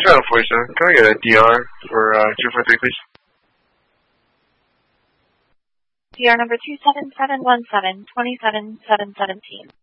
Channel 47. Can I get a DR for 243, please? DR number 27717, 27717.